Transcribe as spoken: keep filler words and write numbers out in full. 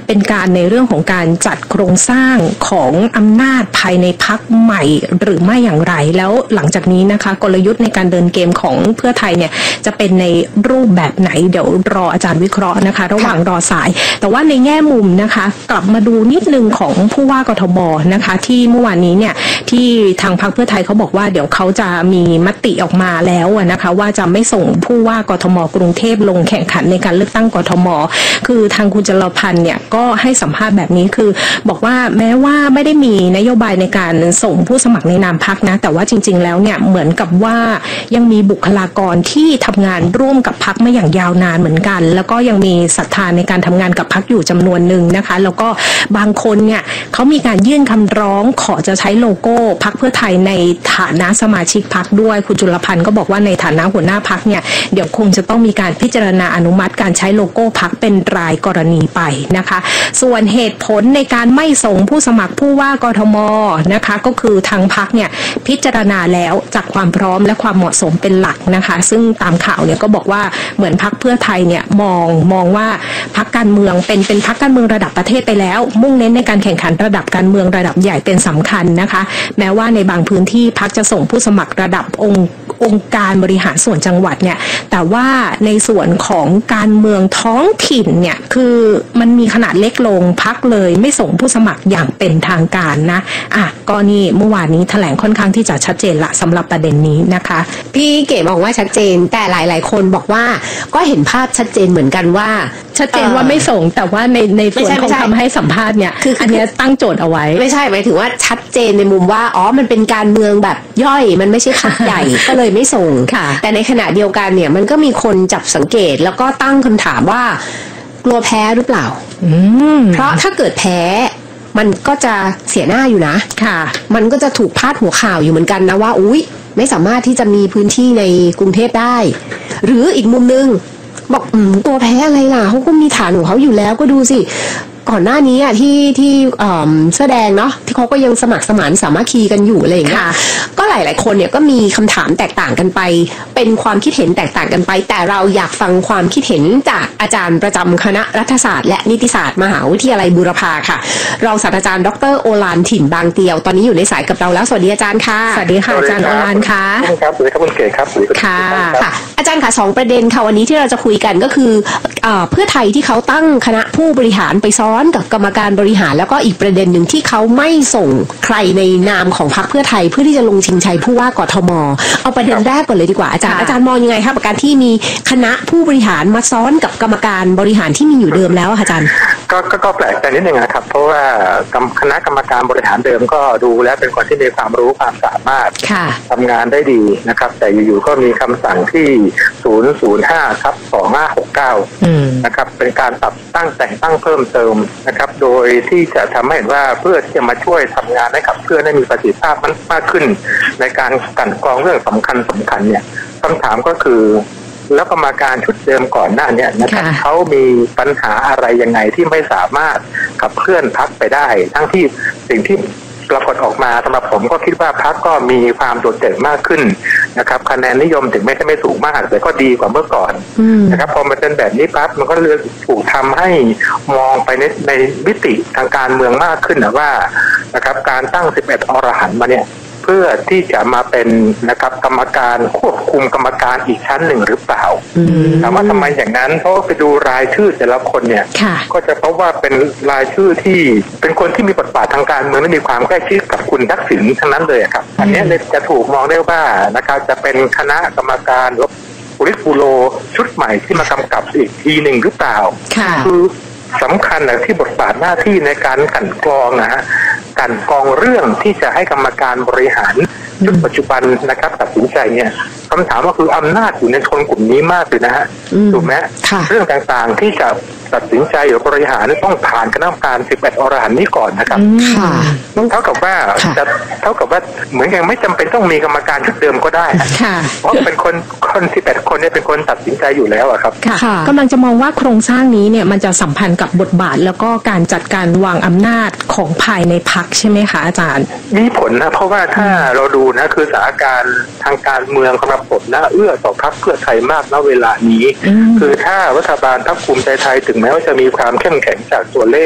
เป็นการในเรื่องของการจัดโครงสร้างของอำนาจภายในพรรคใหม่หรือไม่อย่างไรแล้วหลังจากนี้นะคะกลยุทธ์ในการเดินเกมของเพื่อไทยเนี่ยจะเป็นในรูปแบบไหนเดี๋ยวรออาจารย์วิเคราะห์นะคะระหว่างรอสายแต่ว่าในแง่มุมนะคะกลับมาดูนิดนึงของผู้ว่ากทมนะคะที่เมื่อวานนี้เนี่ยที่ทางพรรคเพื่อไทยเขาบอกว่าเดี๋ยวเขาจะมีมติออกมาแล้วนะคะว่าจะไม่ส่งผู้ว่ากทมกรุงเทพลงแข่งขันในการเลือกตั้งกทมคือทางคุณจรพันธ์เนี่ยก็ให้สัมภาษณ์แบบนี้คือบอกว่าแม้ว่าไม่ได้มีนโยบายในการส่งผู้สมัครในนามพรรคนะแต่ว่าจริงๆแล้วเนี่ยเหมือนกับว่ายังมีบุคลากรที่ทำงานร่วมกับพรรคมาอย่างยาวนานเหมือนกันแล้วก็ยังมีศรัทธาในการทำงานกับพรรคอยู่จำนวนหนึ่งนะคะแล้วก็บางคนเนี่ยเขามีการยื่นคำร้องขอจะใช้โลโก้พรรคเพื่อไทยในฐานะสมาชิกพรรคด้วยคุณจุลพันธ์ก็บอกว่าในฐานะหัวหน้าพรรคเนี่ยเดี๋ยวคงจะต้องมีการพิจารณาอนุมัติการใช้โลโก้พรรคเป็นรายกรณีไปนะคะส่วนเหตุผลในการไม่ส่งผู้สมัครผู้ว่ากทมนะคะก็คือทางพรรคเนี่ยพิจารณาแล้วจากความพร้อมและความเหมาะสมเป็นหลักนะคะซึ่งตามข่าวเนี่ยก็บอกว่าเหมือนพรรคเพื่อไทยเนี่ยมองมองว่าพรรคการเมืองเป็นเป็นพรรคการเมืองระดับประเทศไปแล้วมุ่งเน้นในการแข่งขันระดับการเมืองระดับใหญ่เป็นสำคัญนะคะแม้ว่าในบางพื้นที่พรรคจะส่งผู้สมัครระดับองค์องค์การบริหารส่วนจังหวัดเนี่ยแต่ว่าในส่วนของการเมืองท้องถิ่นเนี่ยคือมันมีขนาดเล็กลงพรรคเลยไม่ส่งผู้สมัครอย่างเป็นทางการนะอ่ะก็นี่เมื่อวานนี้แถลงค่อนข้างที่จะชัดเจนละสำหรับประเด็นนี้นะคะพี่เก๋บอกว่าชัดเจนแต่หลายๆคนบอกว่าก็เห็นภาพชัดเจนเหมือนกันว่าชัดเจนว่าไม่ส่งแต่ว่าในในส่วนของคำให้สัมภาษณ์เนี่ยคืออันนี้ตั้งโจทย์เอาไว้ไม่ใช่หมายถึงว่าชัดเจนในมุมว่าอ๋อมันเป็นการเมืองแบบย่อยมันไม่ใช่พรรคใหญ่ ก็เลยไม่ส่งแต่ในขณะเดียวกันเนี่ยมันก็มีคนจับสังเกตแล้วก็ตั้งคำถามว่ากลัวแพ้หรือเปล่าเพราะถ้าเกิดแพ้มันก็จะเสียหน้าอยู่นะค่ะมันก็จะถูกพาดหัวข่าวอยู่เหมือนกันนะว่าอุ๊ยไม่สามารถที่จะมีพื้นที่ในกรุงเทพได้หรืออีกมุมนึงบอกอืมตัวแพ้อะไรล่ะเขาก็มีฐานของเขาอยู่แล้วก็ดูสิก่อนหน้านี้อ่ะที่ที่เสื้อแดงเนาะที่เขาก็ยังสมัครสมานสามัคคีกันอยู่อะไรอย่างเงี้ยก็หลายๆคนเนี่ยก็มีคำถามแตกต่างกันไปเป็นความคิดเห็นแตกต่างกันไปแต่เราอยากฟังความคิดเห็นจากอาจารย์ประจำคณะรัฐศาสตร์และนิติศาสตร์มหาวิทยาลัยบูรพาค่ะรองศาสตราจารย์ดรโอฬารถิ่นบางเตียวตอนนี้อยู่ในสายกับเราแล้วสวัสดีอาจารย์ค่ะสวัสดีค่ะอาจารย์โอฬารค่ะครับสวัสดีครับคุณเก๋ครับค่ะค่ะอาจารย์ค่ะสองประเด็นค่ะวันนี้ที่เราจะคุยกันก็คือเพื่อไทยที่เขาตั้งคณะผู้บริหารไปซ้อนกับกรรมการบริหารแล้วก็อีกประเด็นหนึ่งที่เขาไม่ส่งใครในนามของพรรคเพื่อไทยเพื่อที่จะลงชิงชัยผู้ว่ากทมเอาประเด็นแรกก่อนเลยดีกว่าอาจารย์อาจารย์มองยังไงครับกับการที่มีคณะผู้บริหารมาซ้อนกับกรรมการบริหารที่มีอยู่เดิมแล้วอาจารย์ก็ก็แปลกใจนิดนึงนะครับเพราะว่าคณะกรรมการบริหารเดิมก็ดูแล้วเป็นคนที่มีความรู้ความสามารถทำงานได้ดีนะครับแต่อยู่ๆก็มีคำสั่งที่ศูนย์ ศูนย์ ห้า ทับ สองห้าหกเก้านะครับเป็นการปรับตั้งแต่งตั้งเพิ่มเติมนะครับโดยที่จะทำให้เห็นว่าเพื่อที่จะมาช่วยทำงานให้กับเพื่อนให้มีประสิทธิภาพมากขึ้นในการกลั่นกรองเรื่องสำคัญสำคัญเนี่ยคำถามก็คือแล้วกรรมการชุดเดิมก่อนหน้านี้นะครับเขามีปัญหาอะไรยังไงที่ไม่สามารถขับเคลื่อนพรรคไปได้ทั้งที่สิ่งที่ปรากฏออกมาสำหรับผมก็คิดว่าพรรคก็มีความโดดเด่นมากขึ้นนะครับคะแนนนิยมถึงแม้จะไม่สูงมากแต่ก็ดีกว่าเมื่อก่อนนะครับพอมันเป็นแบบนี้ปั๊บมันก็เลยถูกทำให้มองไปในในมิติทางการเมืองมากขึ้นนะว่านะครับการตั้งสิบเอ็ดอรหันต์มาเนี่ยเพื่อที่จะมาเป็นนะครับกรรมการควบคุมกรรมการอีกชั้นหนึ่งหรือเปล่าถามว่าทำไมอย่างนั้นเพราะไปดูรายชื่อแต่ละคนเนี่ยก็จะพบว่าเป็นรายชื่อที่เป็นคนที่มีบทบาททางการเมืองและมีความใกล้ชิดกับคุณทักษิณทั้งนั้นเลยครับอันนี้จะถูกมองได้ว่านะครับจะเป็นคณะกรรมการหรือโพลิตบูโรชุดใหม่ที่มากำกับอีกทีหนึ่งหรือเปล่าคือสำคัญนะที่บทบาทหน้าที่ในการกลั่นกรองนะฮะการกรองเรื่องที่จะให้กรรมการบริหารชุดปัจจุบันนะครับตัดสินใจเนี่ยคำถามก็คืออำนาจอยู่ในคนกลุ่มนี้มากเลยนะฮะถูกไหมเรื่องต่างๆที่จะตัดสินใจหรือบริหารต้องผ่านคณะกรรมการสิบเอ็ดอรหันต์นี้ก่อนนะครับเท่ากับว่าจะเท่ากับว่าเหมือนกันไม่จำเป็นต้องมีกรรมการชุดเดิมก็ได้เพราะเป็นคนคนสิบเอ็ดคนเนี่ยเป็นคนตัดสินใจอยู่แล้วครับกำลังจะมองว่าโครงสร้างนี้เนี่ยมันจะสัมพันธ์กับบทบาทแล้วก็การจัดการวางอำนาจของภายในพรรคใช่ไหมคะอาจารย์มีผลนะเพราะว่าถ้าเราดูนะคือสถานการณ์ทางการเมืองสำหรับผมนะเอื้อต่อพรรคเพื่อไทยมากณเวลานี้คือถ้ารัฐบาลพรรคภูมิใจไทยถึงแม้ว่าจะมีความเข้มแข็งจากตัวเลข